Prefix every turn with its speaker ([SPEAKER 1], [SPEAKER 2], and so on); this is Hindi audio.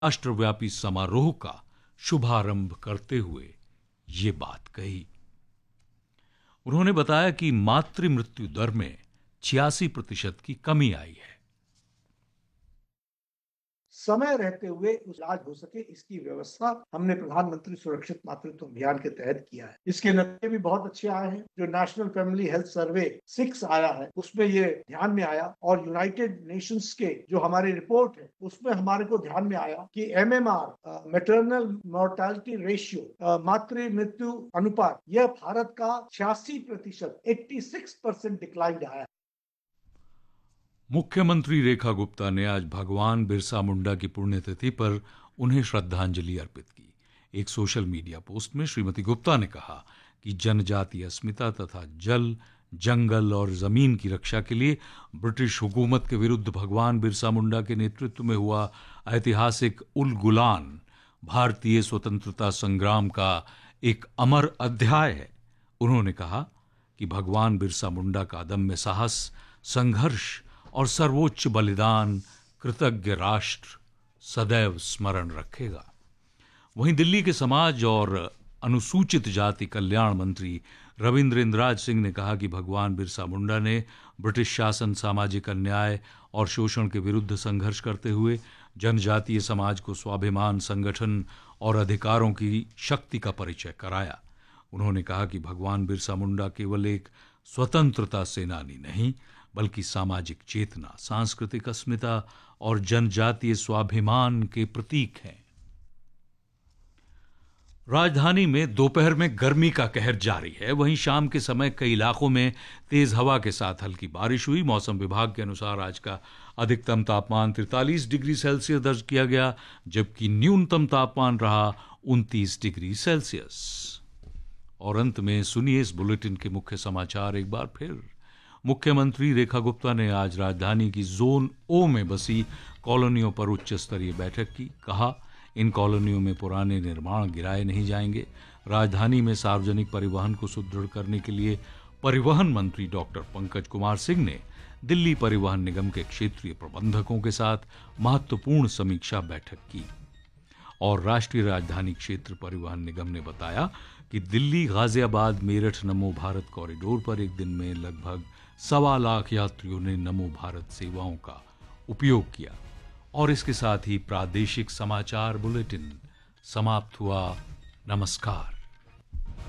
[SPEAKER 1] राष्ट्रव्यापी समारोह का शुभारंभ करते हुए ये बात कही। उन्होंने बताया कि मातृ मृत्यु दर में 86% की कमी आई है।
[SPEAKER 2] समय रहते हुए इलाज हो सके इसकी व्यवस्था हमने प्रधानमंत्री सुरक्षित मातृत्व अभियान के तहत किया है। इसके नतीजे भी बहुत अच्छे आए हैं। जो नेशनल फैमिली हेल्थ सर्वे 6 आया है उसमें ये ध्यान में आया, और यूनाइटेड नेशंस के जो हमारी रिपोर्ट है उसमें हमारे को ध्यान में आया कि MMR मैटरनल मोर्टेलिटी रेशियो मातृ मृत्यु अनुपात यह भारत का 86% 86% डिक्लाइन आया।
[SPEAKER 1] मुख्यमंत्री रेखा गुप्ता ने आज भगवान बिरसा मुंडा की पुण्यतिथि पर उन्हें श्रद्धांजलि अर्पित की। एक सोशल मीडिया पोस्ट में श्रीमती गुप्ता ने कहा कि जनजातीय अस्मिता तथा जल, जंगल और जमीन की रक्षा के लिए ब्रिटिश हुकूमत के विरुद्ध भगवान बिरसा मुंडा के नेतृत्व में हुआ ऐतिहासिक उल गुलान भारतीय स्वतंत्रता संग्राम का एक अमर अध्याय है। उन्होंने कहा कि भगवान बिरसा मुंडा का अदम्य साहस, संघर्ष और सर्वोच्च बलिदान कृतज्ञ राष्ट्र सदैव स्मरण रखेगा। वहीं दिल्ली के समाज और अनुसूचित जाति कल्याण मंत्री रविंद्र इंद्राज सिंह ने कहा कि भगवान बिरसा मुंडा ने ब्रिटिश शासन, सामाजिक अन्याय और शोषण के विरुद्ध संघर्ष करते हुए जनजातीय समाज को स्वाभिमान, संगठन और अधिकारों की शक्ति का परिचय कराया। उन्होंने कहा कि भगवान बिरसा मुंडा केवल एक स्वतंत्रता सेनानी नहीं, बल्कि सामाजिक चेतना, सांस्कृतिक अस्मिता और जनजातीय स्वाभिमान के प्रतीक हैं। राजधानी में दोपहर में गर्मी का कहर जारी है। वहीं शाम के समय कई इलाकों में तेज हवा के साथ हल्की बारिश हुई। मौसम विभाग के अनुसार आज का अधिकतम तापमान 43 डिग्री सेल्सियस दर्ज किया गया, जबकि न्यूनतम तापमान रहा 29 डिग्री सेल्सियस। और अंत में सुनिए इस बुलेटिन के मुख्य समाचार एक बार फिर। मुख्यमंत्री रेखा गुप्ता ने आज राजधानी की जोन ओ में बसी कॉलोनियों पर उच्च स्तरीय बैठक की। कहा, इन कॉलोनियों में पुराने निर्माण गिराए नहीं जाएंगे। राजधानी में सार्वजनिक परिवहन को सुदृढ़ करने के लिए परिवहन मंत्री डॉक्टर पंकज कुमार सिंह ने दिल्ली परिवहन निगम के क्षेत्रीय प्रबंधकों के साथ महत्वपूर्ण समीक्षा बैठक की। और राष्ट्रीय राजधानी क्षेत्र परिवहन निगम ने बताया कि दिल्ली गाजियाबाद मेरठ नमो भारत कॉरिडोर पर एक दिन में लगभग 1.25 लाख यात्रियों ने नमो भारत सेवाओं का उपयोग किया। और इसके साथ ही प्रादेशिक समाचार बुलेटिन समाप्त हुआ। नमस्कार।